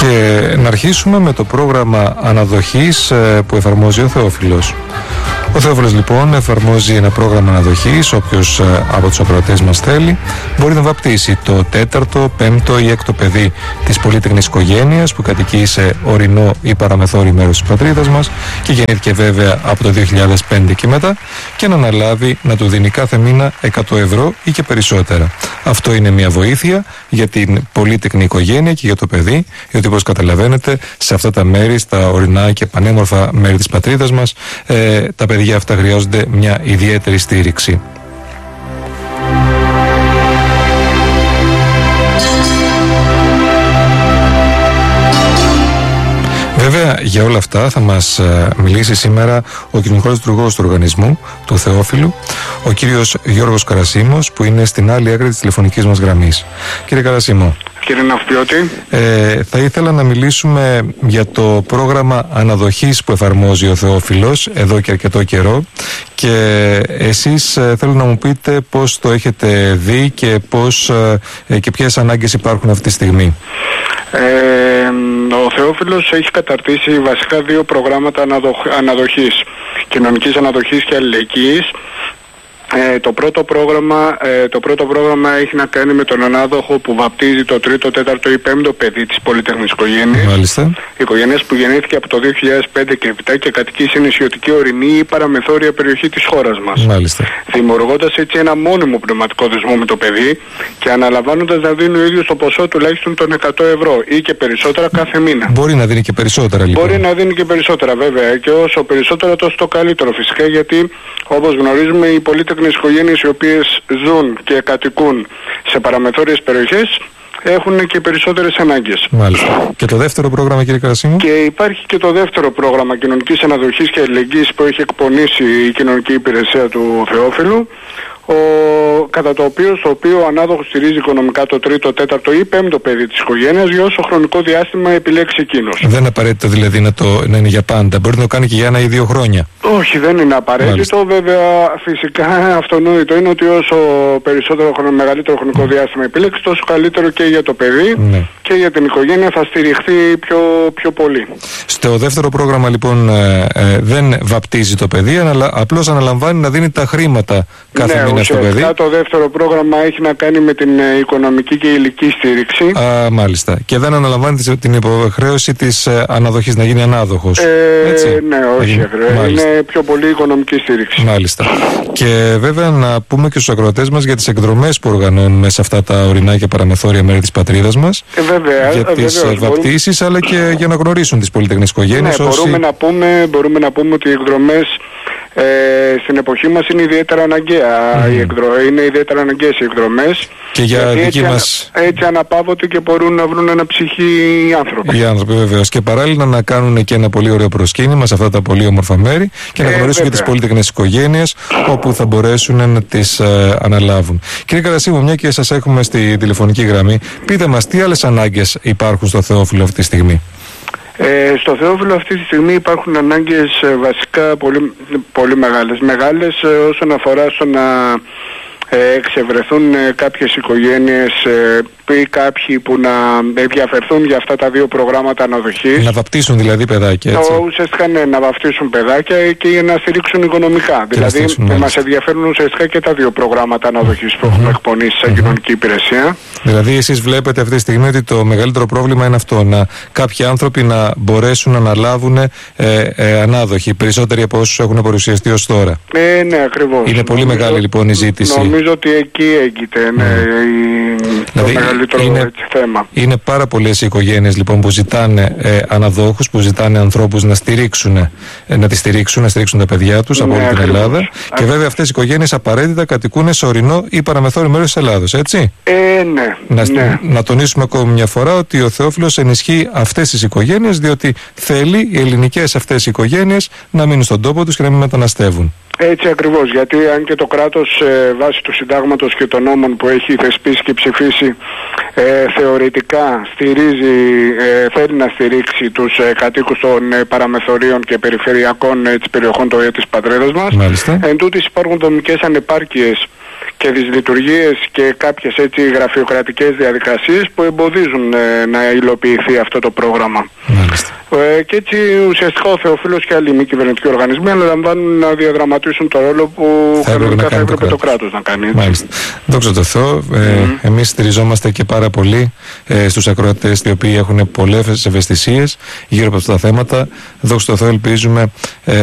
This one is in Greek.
Και να αρχίσουμε με το πρόγραμμα αναδοχής που εφαρμόζει ο Θεόφιλος. Ο Θεόφιλος λοιπόν εφαρμόζει ένα πρόγραμμα αναδοχής. Όποιος από τους ακροατές μας θέλει μπορεί να βαπτίσει το 4ο, 5ο ή 6ο παιδί της πολύτεκνης οικογένειας που κατοικεί σε ορεινό ή παραμεθόριο μέρος της πατρίδας μας και γεννήθηκε βέβαια από το 2005 και μετά, και να αναλάβει να του δίνει κάθε μήνα 100 ευρώ ή και περισσότερα. Αυτό είναι μια βοήθεια για την πολύτεκνη οικογένεια και για το παιδί, γιατί όπως καταλαβαίνετε σε αυτά τα μέρη, στα ορεινά και πανέμορφα μέρη της πατρίδας μας, τα παιδιά αυτά χρειάζονται μια ιδιαίτερη στήριξη. Βέβαια, για όλα αυτά θα μας μιλήσει σήμερα ο κοινωνικός λειτουργός του οργανισμού, του Θεόφιλου, ο κύριος Γιώργος Καρασίμος, που είναι στην άλλη άκρη της τηλεφωνικής μας γραμμής. Κύριε Καρασίμο. Κύριε Ναυπιώτη. Θα ήθελα να μιλήσουμε για το πρόγραμμα αναδοχής που εφαρμόζει ο Θεόφιλος εδώ και αρκετό καιρό, και εσείς θέλω να μου πείτε πώς το έχετε δει και και ποιες ανάγκες υπάρχουν αυτή τη στιγμή. Ο Θεόφιλος έχει καταρτήσει βασικά δύο προγράμματα αναδοχής, κοινωνικής αναδοχής και αλληλεγγύης. Το πρώτο πρόγραμμα έχει να κάνει με τον ανάδοχο που βαπτίζει το 3ο, 4ο ή 5ο παιδί της πολυτεχνής οικογένειας. Μάλιστα. Οικογένειας που γεννήθηκε από το 2005 και έπειτα και κατοικεί σε νησιωτική, ορεινή ή παραμεθόρια περιοχή της χώρας μας. Μάλιστα. Δημιουργώντας έτσι ένα μόνιμο πνευματικό δεσμό με το παιδί και αναλαμβάνοντας να δίνει ο ίδιος το ποσό τουλάχιστον των 100 ευρώ ή και περισσότερα κάθε μήνα. Μπορεί να δίνει και περισσότερα λοιπόν. Μπορεί να δίνει και περισσότερα βέβαια, και όσο περισσότερο τόσο το καλύτερο φυσικά, γιατί όπως γνωρίζουμε οι πολυτεχνικές οικογένειες οι οποίες ζουν και κατοικούν σε παραμεθόριες περιοχές έχουν και περισσότερες ανάγκες. Μάλιστα. Και το δεύτερο πρόγραμμα, κύριε Καρασίμου? Και υπάρχει και το δεύτερο πρόγραμμα κοινωνικής αναδοχής και αλληλεγγύης που έχει εκπονήσει η κοινωνική υπηρεσία του Θεόφιλου, στο οποίο ο ανάδοχος στηρίζει οικονομικά το 3ο, 4ο ή 5ο παιδί της οικογένειας για όσο χρονικό διάστημα επιλέξει εκείνος. Δεν είναι απαραίτητο δηλαδή να είναι για πάντα. Μπορεί να το κάνει και για 1 ή 2 χρόνια. Όχι, δεν είναι απαραίτητο. Μάλιστα. Βέβαια, φυσικά αυτονόητο είναι ότι όσο μεγαλύτερο χρονικό διάστημα επιλέξει, τόσο καλύτερο και για το παιδί και για την οικογένεια θα στηριχθεί πιο πολύ. Στο δεύτερο πρόγραμμα λοιπόν δεν βαπτίζει το παιδί, αλλά απλώς αναλαμβάνει να δίνει τα χρήματα κάθε μήνα στο παιδί. Το δεύτερο πρόγραμμα έχει να κάνει με την οικονομική και υλική στήριξη. Μάλιστα. Και δεν αναλαμβάνει την υποχρέωση της αναδοχής, να γίνει ανάδοχος. Έτσι. Ναι, όχι. Είναι πιο πολύ οικονομική στήριξη. Μάλιστα. Και βέβαια να πούμε και στους ακροατές μας για τις εκδρομές που οργανώνουμε σε αυτά τα ορεινά και παραμεθόρια μέρη της πατρίδας μας. Βέβαια. Για τις βαπτίσεις, αλλά και για να γνωρίσουν τις πολυτεχνικές οικογένειες. Μπορούμε να πούμε ότι οι εκδρομές στην εποχή μας είναι ιδιαίτερα αναγκαία. Είναι ιδιαίτερα αναγκαίες οι εκδρομές. Και για δική μας... Έτσι αναπαύονται και μπορούν να βρουν ένα ψυχή οι άνθρωποι. Οι άνθρωποι βεβαίως. Και παράλληλα να κάνουν και ένα πολύ ωραίο προσκύνημα σε αυτά τα πολύ όμορφα μέρη και να γνωρίσουν και τις πολυτεχνικές οικογένειες όπου θα μπορέσουν να τις αναλάβουν. Κύριε Καρασίμου, μια και σας έχουμε στη τηλεφωνική γραμμή, πείτε μας τι άλλες ανάγκες υπάρχουν στο Θεόφιλο αυτή τη στιγμή. Στο Θεόφιλο αυτή τη στιγμή υπάρχουν ανάγκες βασικά πολύ μεγάλες όσον αφορά στο να εξευρεθούν κάποιες οικογένειες ή κάποιοι που να ενδιαφερθούν για αυτά τα δύο προγράμματα αναδοχής. Να βαπτίσουν δηλαδή παιδάκια, έτσι. Ουσιαστικά να βαπτίσουν παιδάκια και να στηρίξουν οικονομικά. Δηλαδή μας ενδιαφέρουν ουσιαστικά και τα δύο προγράμματα αναδοχής που έχουμε εκπονήσει σαν κοινωνική υπηρεσία. Δηλαδή εσείς βλέπετε αυτή τη στιγμή ότι το μεγαλύτερο πρόβλημα είναι αυτό, να κάποιοι άνθρωποι να μπορέσουν να αναλάβουν ανάδοχοι, περισσότεροι από όσους έχουν παρουσιαστεί ως τώρα. Ναι, ακριβώς. Είναι πολύ μεγάλη λοιπόν η ζήτηση. Νομίζω ότι εκεί έγκυται το μεγαλύτερο θέμα. Είναι πάρα πολλές οι οικογένειες λοιπόν που ζητάνε αναδόχους, που ζητάνε ανθρώπους να στηρίξουν τα παιδιά τους από όλη την Ελλάδα. Και βέβαια αυτές οι οικογένειες απαραίτητα κατοικούν σε ορεινό ή παραμεθόριο μέρος της Ελλάδος, έτσι. Να τονίσουμε ακόμη μια φορά ότι ο Θεόφιλος ενισχύει αυτές τις οικογένειες, διότι θέλει οι ελληνικές αυτές οι οικογένειες να μείνουν στον τόπο τους και να μην μεταναστεύουν. Έτσι ακριβώς, γιατί αν και το κράτος βάσει του συντάγματος και των νόμων που έχει θεσπίσει και ψηφίσει θεωρητικά θέλει να στηρίξει τους κατοίκους των παραμεθορίων και περιφερειακών περιοχών της πατρίδας μας. Μάλιστα. Εν τούτης υπάρχουν δομικές ανεπάρκειες και δυσλειτουργίες και κάποιες έτσι γραφειοκρατικές διαδικασίες που εμποδίζουν να υλοποιηθεί αυτό το πρόγραμμα. Και έτσι ουσιαστικά ο Θεόφιλος και άλλοι μη κυβερνητικοί οργανισμοί αναλαμβάνουν να διαδραματίσουν το ρόλο που κανονικά θα έπρεπε το κράτος να κάνει. Μάλιστα. Δόξα τω Θεώ, εμείς στηριζόμαστε και πάρα πολύ στους ακροατές οι οποίοι έχουν πολλές ευαισθησίες γύρω από αυτά τα θέματα. Δόξα τω Θεώ, ελπίζουμε